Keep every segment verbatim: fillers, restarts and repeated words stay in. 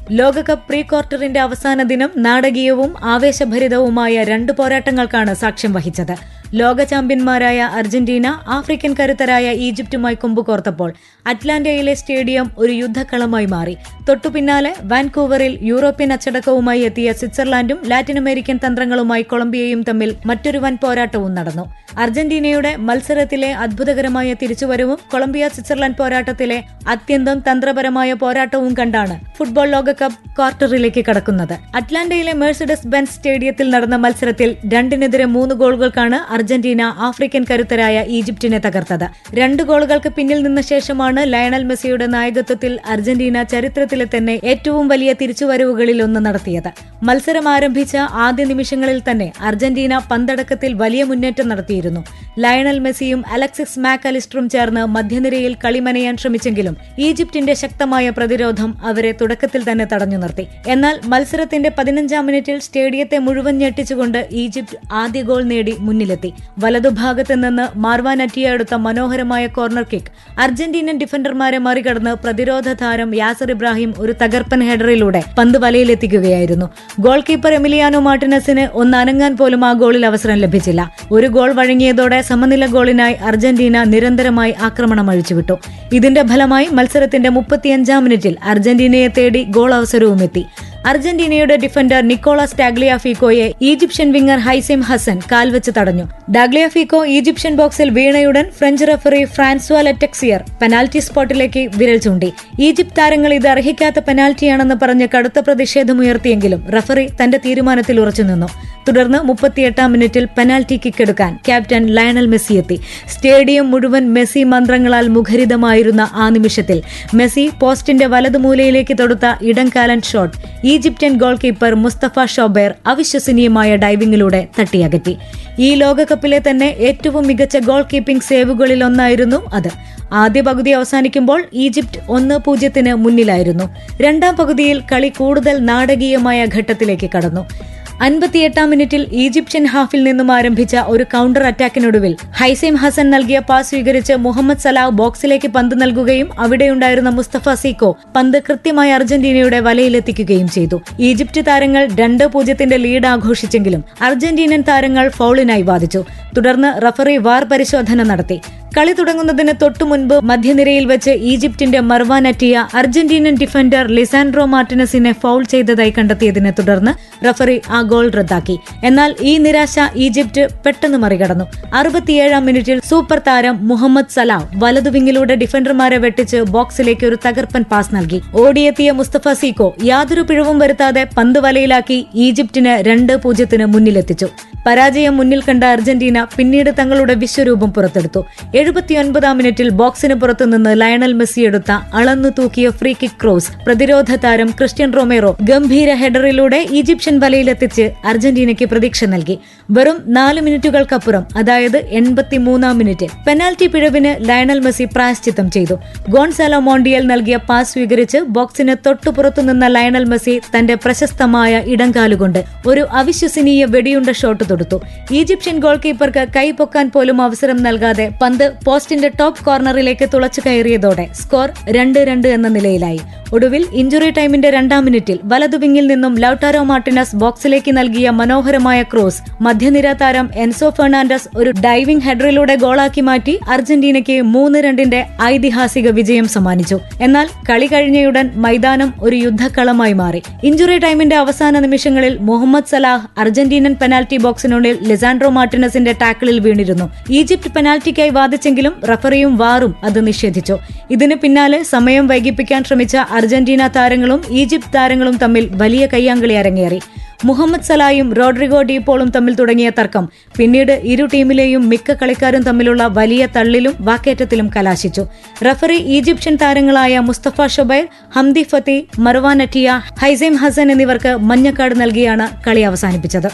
ലോകകപ്പ് പ്രീ ക്വാർട്ടറിന്റെ അവസാന ദിനം നാടകീയവും ആവേശഭരിതവുമായ രണ്ട് പോരാട്ടങ്ങൾക്കാണ് സാക്ഷ്യം വഹിച്ചത്. ലോക ചാമ്പ്യന്മാരായ അർജന്റീന ആഫ്രിക്കൻ കരുത്തരായ ഈജിപ്തുമായി കൊമ്പുകോർത്തപ്പോൾ അറ്റ്ലാന്റയിലെ സ്റ്റേഡിയം ഒരു യുദ്ധക്കളമായി മാറി. തൊട്ടുപിന്നാലെ വാൻകൂവറിൽ യൂറോപ്യൻ അച്ചടക്കവുമായി എത്തിയ സ്വിറ്റ്സർലാൻഡും ലാറ്റിൻ അമേരിക്കൻ തന്ത്രങ്ങളുമായി കൊളംബിയയും തമ്മിൽ മറ്റൊരു വൻ പോരാട്ടവും നടന്നു. അർജന്റീനയുടെ മത്സരത്തിലെ അത്ഭുതകരമായ തിരിച്ചുവരവും കൊളംബിയ സ്വിറ്റ്സർലാൻഡ് പോരാട്ടത്തിലെ അത്യന്തം തന്ത്രപരമായ പോരാട്ടവും കണ്ടാണ് ഫുട്ബോൾ ലോകകപ്പ് ക്വാർട്ടറിലേക്ക് കടക്കുന്നത്. അറ്റ്ലാന്റയിലെ മെഴ്സിഡസ് ബെൻസ് സ്റ്റേഡിയത്തിൽ നടന്ന മത്സരത്തിൽ രണ്ടിനെതിരെ മൂന്ന് ഗോളുകൾക്കാണ് അർജന്റീന ആഫ്രിക്കൻ കരുത്തരായ ഈജിപ്തിനെ തകർത്തത്. രണ്ട് ഗോളുകൾക്ക് പിന്നിൽ നിന്ന ശേഷമാണ് ലയണൽ മെസ്സിയുടെ നായകത്വത്തിൽ അർജന്റീന ചരിത്രത്തിലെ തന്നെ ഏറ്റവും വലിയ തിരിച്ചുവരവുകളിൽ ഒന്ന് നടത്തിയത്. മത്സരം ആരംഭിച്ച ആദ്യ നിമിഷങ്ങളിൽ തന്നെ അർജന്റീന പന്തടക്കത്തിൽ വലിയ മുന്നേറ്റം നടത്തിയിരുന്നു. ലയണൽ മെസ്സിയും അലക്സിസ് മാക് അലിസ്റ്ററും ചേർന്ന് മധ്യനിരയിൽ കളിമനയാൻ ശ്രമിച്ചെങ്കിലും ഈജിപ്തിന്റെ ശക്തമായ പ്രതിരോധം അവരെ തുടക്കത്തിൽ തന്നെ തടഞ്ഞു നിർത്തി. എന്നാൽ മത്സരത്തിന്റെ പതിനഞ്ചാം മിനിറ്റിൽ സ്റ്റേഡിയത്തെ മുഴുവൻ ഞെട്ടിച്ചുകൊണ്ട് ഈജിപ്ത് ആദ്യ ഗോൾ നേടി മുന്നിലെത്തി. വലതുഭാഗത്ത് നിന്ന് മാർവാൻ അറ്റിയ എടുത്ത മനോഹരമായ കോർണർ കിക്ക് അർജന്റീനൻ ഡിഫൻഡർമാരെ മറികടന്ന് പ്രതിരോധ താരം യാസർ ഇബ്രാഹിം ഒരു തകർപ്പൻ ഹെഡറിലൂടെ പന്ത് വലയിലെത്തിക്കുകയായിരുന്നു. ഗോൾ കീപ്പർ എമിലിയാനോ മാർട്ടിനസിന് ഒന്ന് അനങ്ങാൻ പോലും ആ ഗോളിൽ അവസരം ലഭിച്ചില്ല. ഒരു ഗോൾ വഴങ്ങിയതോടെ സമനില ഗോളിനായി അർജന്റീന നിരന്തരമായി ആക്രമണം അഴിച്ചുവിട്ടു. ഇതിന്റെ ഫലമായി മത്സരത്തിന്റെ മുപ്പത്തിയഞ്ചാം മിനിറ്റിൽ അർജന്റീനയെ തേടി ഗോൾ അവസരവും എത്തി. അർജന്റീനയുടെ defender Nicholas ടാഗ്ലിയാഫിക്കോയെ Egyptian winger ഹൈസിം Hasan കാൽവെച്ച് തടഞ്ഞു. ടാഗ്ലിയാഫിക്കോ ഈജിപ്ഷ്യൻ ബോക്സിൽ വീണയുടൻ ഫ്രഞ്ച് റഫറി ഫ്രാൻസ്വാ ലെറ്റക്സിയർ പെനാൽറ്റി സ്പോട്ടിലേക്ക് വിരൽ ചൂണ്ടി. ഈജിപ്ത് താരങ്ങൾ ഇത് അർഹിക്കാത്ത പെനാൽറ്റിയാണെന്ന് പറഞ്ഞ് കടുത്ത പ്രതിഷേധമുയർത്തിയെങ്കിലും റഫറി തന്റെ തീരുമാനത്തിൽ ഉറച്ചുനിന്നു. തുടർന്ന് മുപ്പത്തിയെട്ടാം മിനിറ്റിൽ പെനാൽറ്റി കിക്കെടുക്കാൻ ക്യാപ്റ്റൻ ലയണൽ മെസ്സി എത്തി. സ്റ്റേഡിയം മുഴുവൻ മെസ്സി മന്ത്രങ്ങളാൽ മുഖരിതമായിരുന്ന ആ നിമിഷത്തിൽ മെസ്സി പോസ്റ്റിന്റെ വലതുമൂലയിലേക്ക് തൊടുത്ത ഇടംകാലൻ shot Egyptian goal keeper Mustafa ഷോബേർ അവിശ്വസനീയമായ ഡൈവിംഗിലൂടെ തട്ടിയകറ്റി. ഈ ലോകകപ്പിലെ തന്നെ ഏറ്റവും മികച്ച ഗോൾ കീപ്പിംഗ് സേവുകളിലൊന്നായിരുന്നു അത്. ആദ്യ പകുതി അവസാനിക്കുമ്പോൾ ഈജിപ്ത് ഒന്ന് പൂജ്യത്തിന് മുന്നിലായിരുന്നു. രണ്ടാം പകുതിയിൽ കളി കൂടുതൽ നാടകീയമായ ഘട്ടത്തിലേക്ക് കടന്നു. അൻപത്തിയെട്ടാം മിനിറ്റിൽ ഈജിപ്ഷ്യൻ ഹാഫിൽ നിന്നും ആരംഭിച്ച ഒരു കൌണ്ടർ അറ്റാക്കിനൊടുവിൽ ഹൈസിം ഹസൻ നൽകിയ പാസ് സ്വീകരിച്ച് മുഹമ്മദ് സലാഹ് ബോക്സിലേക്ക് പന്ത് നൽകുകയും അവിടെയുണ്ടായിരുന്ന മുസ്തഫ സീക്കോ പന്ത് കൃത്യമായി അർജന്റീനയുടെ വലയിലെത്തിക്കുകയും ചെയ്തു. ഈജിപ്ത് താരങ്ങൾ രണ്ട് പൂജ്യത്തിന്റെ ലീഡ് ആഘോഷിച്ചെങ്കിലും അർജന്റീനൻ താരങ്ങൾ ഫൗളിനായി വാദിച്ചു. തുടർന്ന് റഫറി വാർ പരിശോധന നടത്തി. കളി തുടങ്ങുന്നതിന് തൊട്ടുമുൻപ് മധ്യനിരയിൽ വെച്ച് ഈജിപ്തിന്റെ മർവാൻ അറ്റിയ അർജന്റീനൻ ഡിഫൻഡർ ലിസാൻഡ്രോ മാർട്ടിനസിനെ ഫൗൾ ചെയ്തതായി കണ്ടെത്തിയതിനെ തുടർന്ന് റഫറി ആ ഗോൾ റദ്ദാക്കി. എന്നാൽ ഈ നിരാശ ഈജിപ്ത് പെട്ടെന്ന് മറികടന്നു. അറുപത്തിയേഴാം മിനിറ്റിൽ സൂപ്പർ താരം മുഹമ്മദ് സലാഹ് വലതുവിങ്ങിലൂടെ ഡിഫൻഡർമാരെ വെട്ടിച്ച് ബോക്സിലേക്ക് ഒരു തകർപ്പൻ പാസ് നൽകി. ഓടിയെത്തിയ മുസ്തഫ സീക്കോ യാതൊരു പിഴവും വരുത്താതെ പന്ത് വലയിലാക്കി ഈജിപ്തിന് രണ്ട് പൂജ്യത്തിന് മുന്നിലെത്തിച്ചു. പരാജയം മുന്നിൽ കണ്ട അർജന്റീന പിന്നീട് തങ്ങളുടെ വിശ്വരൂപം പുറത്തെടുത്തു. എഴുപത്തിയൊൻപതാം മിനിറ്റിൽ ബോക്സിന് പുറത്തുനിന്ന് ലയണൽ മെസ്സി എടുത്ത അളന്നു തൂക്കിയ ഫ്രീ കിക്ക് ക്രോസ് പ്രതിരോധ താരം ക്രിസ്ത്യൻ റൊമേറോ ഗംഭീര ഹെഡറിലൂടെ ഈജിപ്ഷ്യൻ വലയിലെത്തിച്ച് അർജന്റീനയ്ക്ക് പ്രതീക്ഷ നൽകി. വെറും നാല് മിനിറ്റുകൾക്കപ്പുറം, അതായത് എൺപത്തിമൂന്നാം മിനിറ്റ്, പെനാൽറ്റി പിഴവിന് ലയണൽ മെസ്സി പ്രായശ്ചിത്തം ചെയ്തു. ഗോൺസാലോ മോണ്ടിയൽ നൽകിയ പാസ് സ്വീകരിച്ച് ബോക്സിന് തൊട്ടുപുറത്തുനിന്ന ലയണൽ മെസ്സി തന്റെ പ്രശസ്തമായ ഇടംകാലുകൊണ്ട് ഒരു അവിശ്വസനീയ വെടിയുണ്ട ഷോട്ട് തൊടുത്തു. ഈജിപ്ഷ്യൻ ഗോൾ കീപ്പർക്ക് കൈപൊക്കാൻ പോലും അവസരം നൽകാതെ പന്ത് പോസ്റ്റിന്റെ ടോപ്പ് കോർണറിലേക്ക് തുളച്ചു കയറിയതോടെ സ്കോർ രണ്ട് രണ്ട് എന്ന നിലയിലായി. ഒടുവിൽ ഇഞ്ചുറി ടൈമിന്റെ രണ്ടാം മിനിറ്റിൽ വലതുവിങ്ങിൽ നിന്നും ലൌട്ടാരോ മാർട്ടിനസ് ബോക്സിലേക്ക് നൽകിയ മനോഹരമായ ക്രോസ് മധ്യനിര താരം എൻസോ ഫെർണാണ്ടസ് ഒരു ഡൈവിംഗ് ഹെഡറിലൂടെ ഗോളാക്കി മാറ്റി അർജന്റീനയ്ക്ക് മൂന്ന് രണ്ടിന്റെ ഐതിഹാസിക വിജയം സമ്മാനിച്ചു. എന്നാൽ കളി കഴിഞ്ഞയുടൻ മൈതാനം ഒരു യുദ്ധക്കളമായി മാറി. ഇഞ്ചുറി ടൈമിന്റെ അവസാന നിമിഷങ്ങളിൽ Muhammad Salah അർജന്റീനൻ penalty ബോക്സിനുള്ളിൽ Lisandro മാർട്ടിനസിന്റെ ടാക്കിളിൽ വീണിരുന്നു. Egypt പെനാൽറ്റിക്കായി വാദിച്ചെങ്കിലും റഫറിയും വാറും അത് നിഷേധിച്ചു. ഇതിന് പിന്നാലെ സമയം വൈകിപ്പിക്കാൻ ശ്രമിച്ച അർജന്റീന താരങ്ങളും ഈജിപ്ത് താരങ്ങളും തമ്മിൽ വലിയ കയ്യാങ്കളി അരങ്ങേറി. മുഹമ്മദ് സലായും റോഡ്രിഗോ ഡീപോളും തമ്മിൽ തുടങ്ങിയ തർക്കം പിന്നീട് ഇരു ടീമിലെയും മിക്ക കളിക്കാരും തമ്മിലുള്ള വലിയ തള്ളിലും വാക്കേറ്റത്തിലും കലാശിച്ചു. റഫറി ഈജിപ്ഷ്യൻ താരങ്ങളായ മുസ്തഫ ഷൊബൈർ, ഹംദി ഫത്തി, മർവാൻ അറ്റിയ, ഹൈസിം ഹസൻ എന്നിവർക്ക് മഞ്ഞക്കാർഡ് നൽകിയാണ് കളി അവസാനിപ്പിച്ചത്.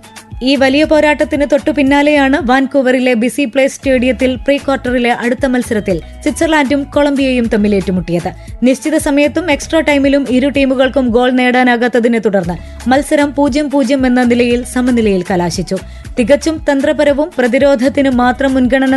ഈ വലിയ പോരാട്ടത്തിന് തൊട്ടു പിന്നാലെയാണ് വാൻകൂവറിലെ ബിസി പ്ലേസ് സ്റ്റേഡിയത്തിൽ പ്രീ ക്വാർട്ടറിലെ അടുത്ത മത്സരത്തിൽ സ്വിറ്റ്സർലാൻഡും കൊളംബിയയും തമ്മിൽ ഏറ്റുമുട്ടിയത്. നിശ്ചിത സമയത്തും എക്സ്ട്രാ ടൈമിലും ഇരു ടീമുകൾക്കും ഗോൾ നേടാനാകാത്തതിനെ തുടർന്ന് മത്സരം പൂജ്യം പൂജ്യം എന്ന നിലയിൽ സമനിലയിൽ കലാശിച്ചു. തികച്ചും തന്ത്രപരവും പ്രതിരോധത്തിന് മാത്രം മുൻഗണന